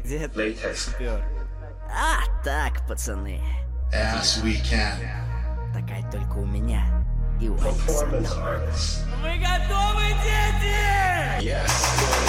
Где ты? Latex. Пёр. А, так, пацаны. As we can. Такая только у меня и у Алекса. Performance artists. Вы готовы, дети? Yes.